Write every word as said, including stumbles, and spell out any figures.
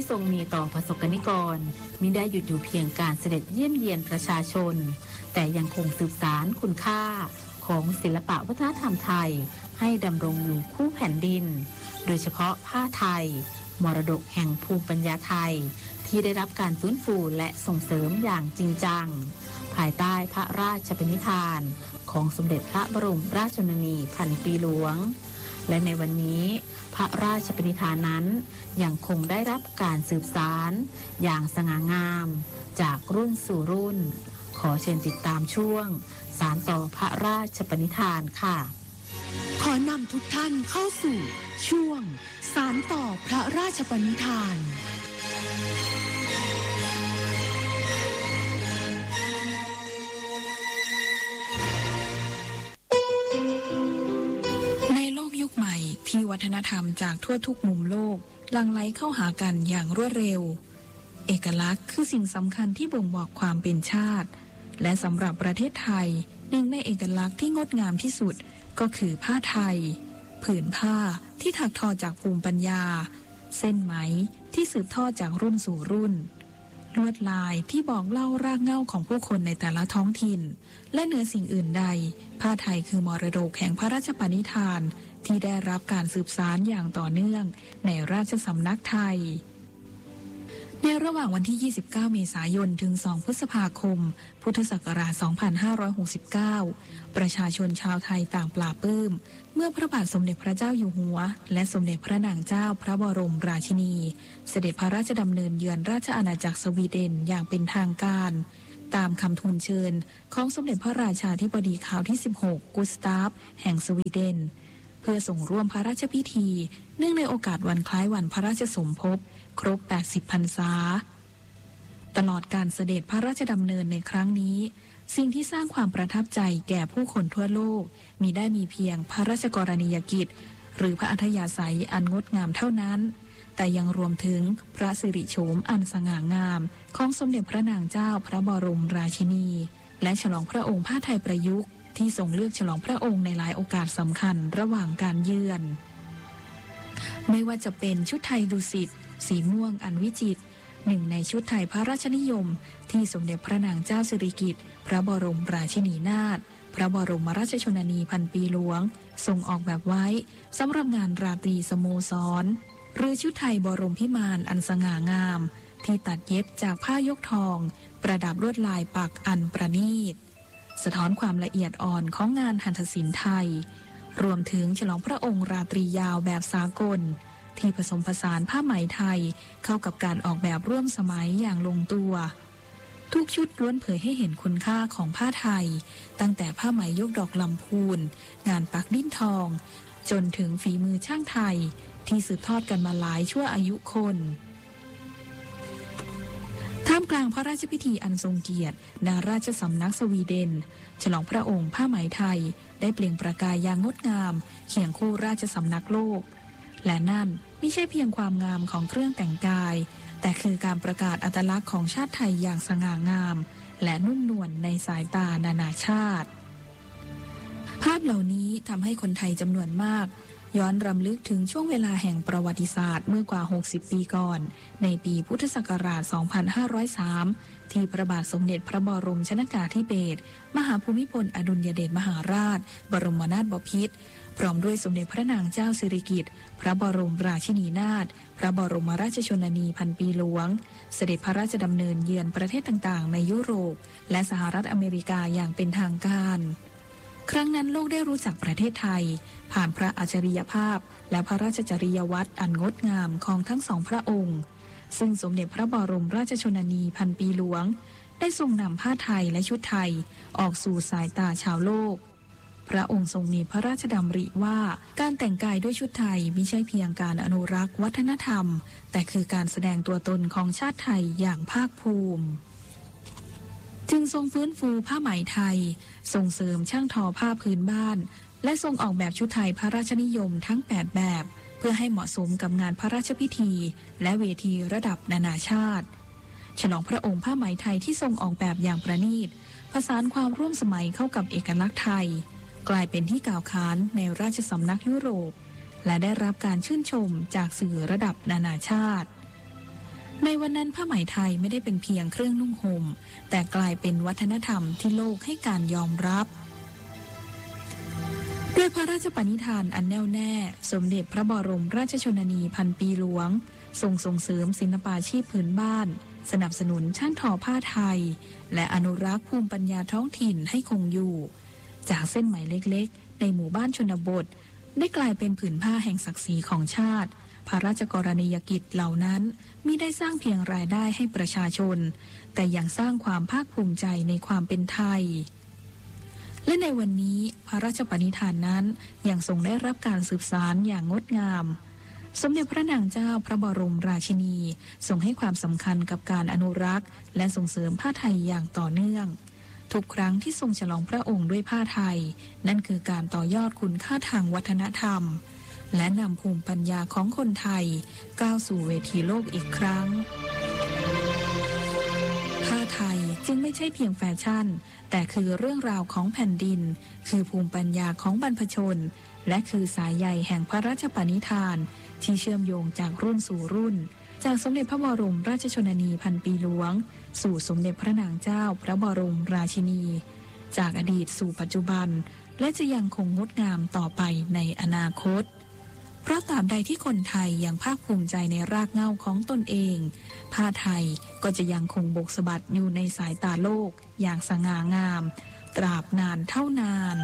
ทรงมีต่อประสบกนิกรมิได้หยุดอยู่เพียงการเสด็จเยี่ยมเยียนประชาชนแต่ยังคงสืบสานคุณค่าของศิลปะวัฒนธรรมไทยให้ดำรงอยู่คู่แผ่นดินโดยเฉพาะผ้าไทยมรดกแห่งภูมิปัญญาไทยที่ได้รับการฟื้นฟูและส่งเสริมอย่างจริงจังภายใต้พระราชปณิธานของสมเด็จพระบรมราชชนนีพันปีหลวงและในวันนี้พระราชปณิธานนั้นยังคงได้รับการสืบสานอย่างสง่างามจากรุ่นสู่รุ่นขอเชิญติดตามช่วงสานต่อพระราชปณิธานค่ะขอนำทุกท่านเข้าสู่ช่วงสานต่อพระราชปณิธานในโลกยุคใหม่ที่วัฒนธรรมจากทั่วทุกมุมโลกหลั่งไหลเข้าหากันอย่างรวดเร็วเอกลักษณ์คือสิ่งสำคัญที่บ่งบอกความเป็นชาติและสำหรับประเทศไทยหนึ่งในเอกลักษณ์ที่งดงามที่สุดก็คือผ้าไทยผืนผ้าที่ถักทอจากภูมิปัญญาเส้นไหมที่สืบทอดจากรุ่นสู่รุ่นลวดลายที่บอกเล่ารากเหง้าของผู้คนในแต่ละท้องถิ่นและเหนือสิ่งอื่นใดผ้าไทยคือมรดกแห่งพระราชปณิธานที่ได้รับการสืบสานอย่างต่อเนื่องในราชสำนักไทยในระหว่างวันที่ ยี่สิบเก้า เมษายน ถึง สอง พฤษภาคม พุทธศักราช สองพันห้าร้อยหกสิบเก้า ประชาชนชาวไทยต่างปลาปลื้มเมื่อพระบาทสมเด็จพระเจ้าอยู่หัวและสมเด็จพระนางเจ้าพระบรมราชินีเสด็จพระราชดำเนินเยือนราชอาณาจักรสวีเดนอย่างเป็นทางการตามคำทูลเชิญของสมเด็จพระราชาธิบดีคราวที่ สิบหก กุสตาฟแห่งสวีเดนเพื่อส่งร่วมพระราชพิธีเนื่องในโอกาสวันคล้ายวันพระราชสมภพครบ แปดสิบ พรรษาตลอดการเสด็จพระราชดำเนินในครั้งนี้สิ่งที่สร้างความประทับใจแก่ผู้คนทั่วโลกมิได้มีเพียงพระราชกรณียกิจหรือพระอัธยาศัยอันงดงามเท่านั้นแต่ยังรวมถึงพระสิริโฉมอันสง่างามของสมเด็จพระนางเจ้าพระบรมราชินีและฉลองพระองค์ผ้าไทยประยุกต์ที่ทรงเลือกฉลองพระองค์ในหลายโอกาสสำคัญระหว่างการเยือนไม่ว่าจะเป็นชุดไทยดุสิตสีม่วงอันวิจิตรหนึ่งในชุดไทยพระราชนิยมที่สมเด็จพระนางเจ้าสิริกิติ์พระบรมราชินีนาถพระบรมราชชนนีพันปีหลวงทรงออกแบบไว้สำหรับงานราตรีสโมสรหรือชุดไทยบรมพิมานอันสง่างามที่ตัดเย็บจากผ้ายกทองประดับลวดลายปักอันประณีตสะท้อนความละเอียดอ่อนของงานหัตถศิลป์ไทยรวมถึงฉลองพระองค์ราตรียาวแบบสากลที่ผสมผสานผ้าไหมไทยเข้ากับการออกแบบร่วมสมัยอย่างลงตัวทุกชุดล้วนเผยให้เห็นคุณค่าของผ้าไทยตั้งแต่ผ้าไหมยกดอกลำพูนงานปักดิ้นทองจนถึงฝีมือช่างไทยที่สืบทอดกันมาหลายชั่วอายุคนท่ามกลางพระราชพิธีอันทรงเกียรติณราชสำนักสวีเดนฉลองพระองค์ผ้าไหมไทยได้เปล่งประกายอย่างงดงามเคียงคู่ราชสำนักโลกและนั่นไม่ใช่เพียงความงามของเครื่องแต่งกายแต่คือการประกาศอัตลักษณ์ของชาติไทยอย่างสง่างามและนุ่มนวลในสายตานานาชาติภาพเหล่านี้ทำให้คนไทยจำนวนมากย้อนรำลึกถึงช่วงเวลาแห่งประวัติศาสตร์เมื่อกว่าหกสิบปีก่อนในปีพุทธศักราช สองพันห้าร้อยสาม ที่พระบาทสมเด็จพระบรมชนกาธิเบศรมหาภูมิพลอดุลยเดชมหาราชบรมนาถบพิตรพร้อมด้วยสมเด็จพระนางเจ้าสิริกิติ์พระบรมราชินีนาถพระบรมราชชนนีพันปีหลวงเสด็จพระราชดำเนินเยือนประเทศต่างๆในยุโรปและสหรัฐอเมริกาอย่างเป็นทางการครั้งนั้นโลกได้รู้จักประเทศไทยผ่านพระอัจฉริยภาพและพระราชจริยวัตรอันงดงามของทั้งสองพระองค์ซึ่งสมเด็จพระบรมราชชนนีพันปีหลวงได้ทรงนำผ้าไทยและชุดไทยออกสู่สายตาชาวโลกพระองค์ทรงมีพระราชดำริว่าการแต่งกายด้วยชุดไทยไม่ใช่เพียงการอนุรักษ์วัฒนธรรมแต่คือการแสดงตัวตนของชาติไทยอย่างภาคภูมิจึงทรงฟื้นฟูผ้าไหมไทยส่งเสริมช่างทอผ้าพื้นบ้านและทรงออกแบบชุดไทยพระราชนิยมทั้งแปดแบบเพื่อให้เหมาะสมกับงานพระราชพิธีและเวทีระดับนานาชาติฉลองพระองค์ผ้าไหมไทยที่ทรงออกแบบอย่างประณีตผสานความร่วมสมัยเข้ากับเอกลักษณ์ไทยกลายเป็นที่กล่าวขานในราชสำนักยุโรปและได้รับการชื่นชมจากสื่อระดับนานาชาติในวันนั้นผ้าไหมไทยไม่ได้เป็นเพียงเครื่องนุ่งห่มแต่กลายเป็นวัฒนธรรมที่โลกให้การยอมรับด้วยพระราชปณิธานอันแน่วแน่สมเด็จพระบรมราชชนนีพันปีหลวงทรงส่งเสริมศิลปาชีพพื้นบ้านสนับสนุนช่างทอผ้าไทยและอนุรักษ์ภูมิปัญญาท้องถิ่นให้คงอยู่จากเส้นไหมเล็กๆในหมู่บ้านชนบทได้กลายเป็นผืนผ้าแห่งศักดิ์ศรีของชาติพระราชกรณียกิจเหล่านั้นมิได้สร้างเพียงรายได้ให้ประชาชนแต่ยังสร้างความภาคภูมิใจในความเป็นไทยและในวันนี้พระราชปณิธานนั้นยังทรงได้รับการสืบสานอย่างงดงามสมเด็จพระนางเจ้าพระบรมราชินีทรงให้ความสำคัญกับการอนุรักษ์และส่งเสริมผ้าไทยอย่างต่อเนื่องทุกครั้งที่ทรงฉลองพระองค์ด้วยผ้าไทยนั่นคือการต่อยอดคุณค่าทางวัฒนธรรมและนำภูมิปัญญาของคนไทยก้าวสู่เวทีโลกอีกครั้งผ้าไทยจึงไม่ใช่เพียงแฟชั่นแต่คือเรื่องราวของแผ่นดินคือภูมิปัญญาของบรรพชนและคือสายใยแห่งพระราชปณิธานที่เชื่อมโยงจากรุ่นสู่รุ่นจากสมเด็จพระบรมราชชนนีพันปีหลวงสู่สมเด็จพระนางเจ้าพระบรมราชินีจากอดีตสู่ปัจจุบันและจะยังคงงดงามต่อไปในอนาคตเพราะตราบใดที่คนไทยยังภาคภูมิใจในรากเหง้าของตนเองผ้าไทยก็จะยังคงบกสะบัดอยู่ในสายตาโลกอย่างสง่างามตราบนานเท่านาน